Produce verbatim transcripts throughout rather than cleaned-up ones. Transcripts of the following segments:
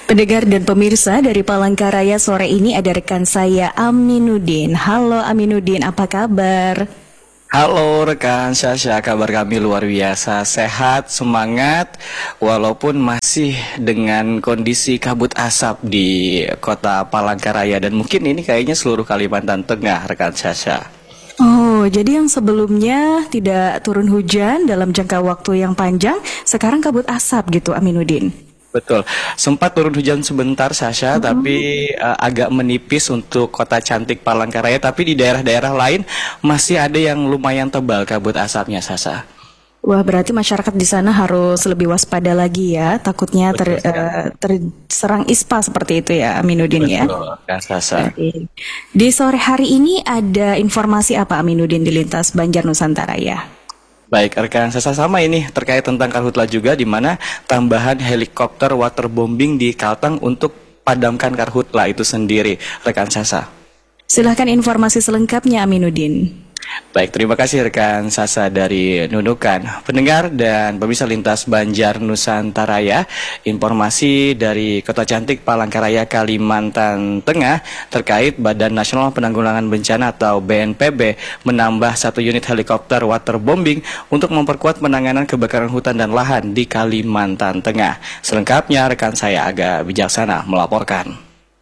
Pendengar dan pemirsa dari Palangkaraya sore ini ada rekan saya Aminuddin. Halo Aminuddin, apa kabar? Halo rekan Sasha, kabar kami luar biasa, sehat, semangat, walaupun masih dengan kondisi kabut asap di kota Palangkaraya dan mungkin ini kayaknya seluruh Kalimantan Tengah, rekan Sasha. Oh, jadi yang sebelumnya tidak turun hujan dalam jangka waktu yang panjang, sekarang kabut asap gitu Aminuddin? Betul, sempat turun hujan sebentar Sasha, uh-huh. tapi uh, agak menipis untuk kota cantik Palangkaraya, tapi di daerah-daerah lain masih ada yang lumayan tebal kabut asapnya Sasha. Wah, berarti masyarakat di sana harus lebih waspada lagi ya, takutnya ter, uh, terserang ispa seperti itu ya Aminuddin. Betul, ya. Sasha. Di sore hari ini ada informasi apa Aminuddin di lintas Banjar Nusantara ya? Baik, rekan Sasa, sama ini terkait tentang karhutla juga, di mana tambahan helikopter waterbombing di Kalteng untuk padamkan karhutla itu sendiri, rekan Sasa. Silahkan informasi selengkapnya Aminuddin. Baik, terima kasih rekan Sasa dari Nunukan. Pendengar dan pemirsa lintas Banjar Nusantara ya, informasi dari Kota Cantik Palangkaraya Kalimantan Tengah terkait Badan Nasional Penanggulangan Bencana atau B N P B menambah satu unit helikopter waterbombing untuk memperkuat penanganan kebakaran hutan dan lahan di Kalimantan Tengah. Selengkapnya rekan saya Aga Bijaksana melaporkan.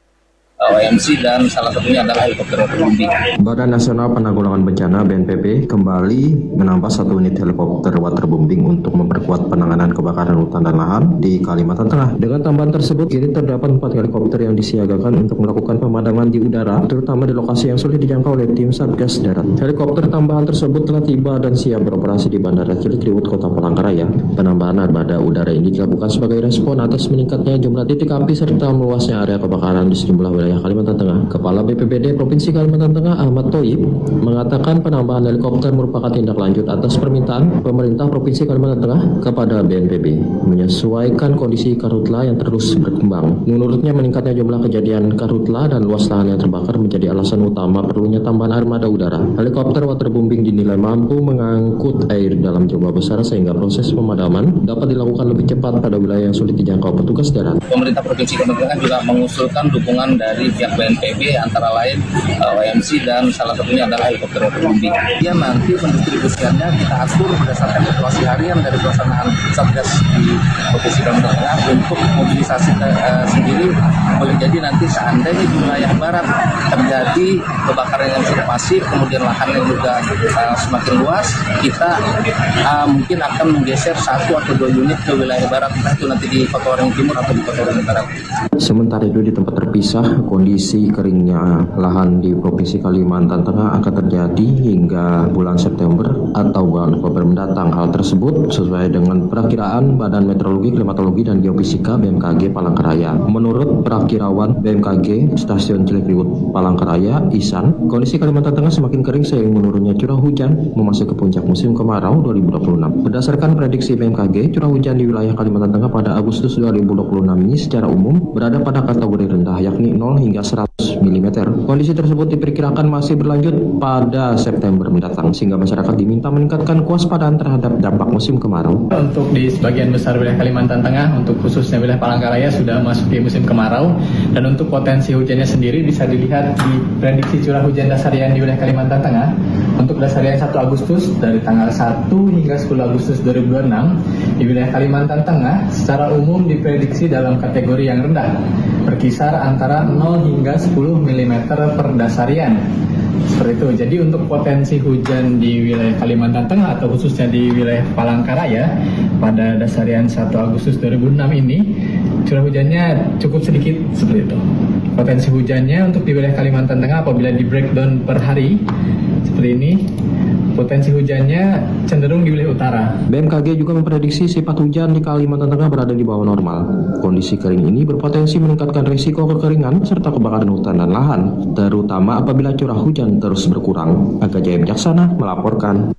O M C dan salah satunya adalah helikopter waterbombing. Badan Nasional Penanggulangan Bencana B N P B kembali menambah satu unit helikopter waterbombing untuk memperkuat penanganan kebakaran hutan dan lahan di Kalimantan Tengah. Dengan tambahan tersebut, kini terdapat empat helikopter yang disiagakan untuk melakukan pemadaman di udara, terutama di lokasi yang sulit dijangkau oleh tim Satgas Darat. Helikopter tambahan tersebut telah tiba dan siap beroperasi di Bandara Cilikriwut, Kota Palangkaraya. Penambahan armada udara ini dilakukan sebagai respon atas meningkatnya jumlah titik api serta meluasnya area kebakaran di sejumlah wilayah Kalimantan Tengah. Kepala B P B D Provinsi Kalimantan Tengah Ahmad Thoyib mengatakan penambahan helikopter merupakan tindak lanjut atas permintaan pemerintah Provinsi Kalimantan Tengah kepada B N P B menyesuaikan kondisi karhutla yang terus berkembang. Menurutnya, meningkatnya jumlah kejadian karhutla dan luas lahan yang terbakar menjadi alasan utama perlunya tambahan armada udara. Helikopter waterbombing dinilai mampu mengangkut air dalam jumlah besar sehingga proses pemadaman dapat dilakukan lebih cepat pada wilayah yang sulit dijangkau petugas darat. Pemerintah Provinsi Kalimantan Tengah juga mengusulkan dukungan dari pihak B N P B antara lain uh, O M C dan salah satunya adalah helikopter waterbombing. Ya, nanti pendistribusiannya kita atur berdasarkan evaluasi harian dari pelaksanaan Satgas di Provinsi Kalimantan Tengah untuk mobilisasi uh, sendiri. Boleh jadi nanti seandainya di wilayah barat terjadi kebakaran yang cukup masif, kemudian lahannya juga uh, semakin luas, kita uh, mungkin akan menggeser satu atau dua unit ke wilayah barat, entah itu nanti di Kota Waringin Timur atau di Kota Waringin Barat. Sementara itu di tempat terpisah, kondisi keringnya lahan di Provinsi Kalimantan Tengah akan terjadi hingga bulan September atau bulan Oktober mendatang. Hal tersebut sesuai dengan perakiraan Badan Meteorologi, Klimatologi, dan Geofisika B M K G Palangkaraya. Menurut perakirawan B M K G Stasiun Cilikriwut Palangkaraya, Ihsan, kondisi Kalimantan Tengah semakin kering seiring menurunnya curah hujan memasuki puncak musim kemarau dua ribu dua puluh enam. Berdasarkan prediksi B M K G, curah hujan di wilayah Kalimantan Tengah pada Agustus dua ribu dua puluh enam ini secara umum berada pada kategori rendah, yakni nol hingga seratus milimeter. Kondisi tersebut diperkirakan masih berlanjut pada September mendatang, sehingga masyarakat diminta meningkatkan kewaspadaan terhadap dampak musim kemarau. Untuk di sebagian besar wilayah Kalimantan Tengah, untuk khususnya wilayah Palangkaraya sudah masuk di musim kemarau, dan untuk potensi hujannya sendiri bisa dilihat di prediksi curah hujan dasarian di wilayah Kalimantan Tengah. Untuk dasarian satu Agustus dari tanggal satu hingga sepuluh Agustus dua ribu dua puluh enam di wilayah Kalimantan Tengah secara umum diprediksi dalam kategori yang rendah, berkisar antara nol hingga sepuluh milimeter per dasarian. Seperti itu. Jadi untuk potensi hujan di wilayah Kalimantan Tengah atau khususnya di wilayah Palangkaraya pada dasarian satu Agustus dua ribu enam ini curah hujannya cukup sedikit seperti itu. Potensi hujannya untuk di wilayah Kalimantan Tengah apabila di breakdown per hari seperti ini, potensi hujannya cenderung di wilayah utara. B M K G juga memprediksi sifat hujan di Kalimantan Tengah berada di bawah normal. Kondisi kering ini berpotensi meningkatkan risiko kekeringan serta kebakaran hutan dan lahan, terutama apabila curah hujan terus berkurang. Aga Jaya Bijaksana melaporkan.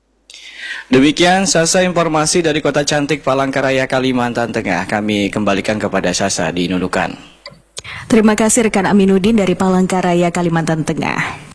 Demikian Sasa informasi dari Kota Cantik Palangkaraya Kalimantan Tengah. Kami kembalikan kepada Sasa di Nunukan. Terima kasih rekan Aminuddin dari Palangkaraya Kalimantan Tengah.